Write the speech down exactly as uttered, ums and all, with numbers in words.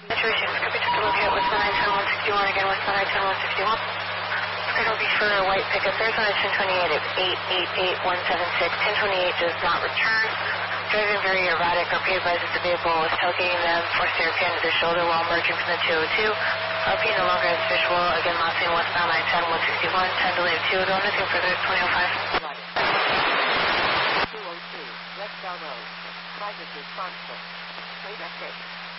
Situation, Scoopy took a look at West nine ten one sixty-one, again West nine ten one sixty-one. Schedule be for a white pickup Thursday at ten twenty-eight at eight eight eight one seven six. ten twenty-eight does not return. Driving very erratic. R P advises the vehicle was tailgating them, forced the R P into their shoulder while merging from the two oh two. R P no longer has visual. Again, last name westbound nine ten one sixty-one. ten to leave two. Don't anything further. twenty oh five. two oh two, westbound road. Private responsible. Wait, that's it.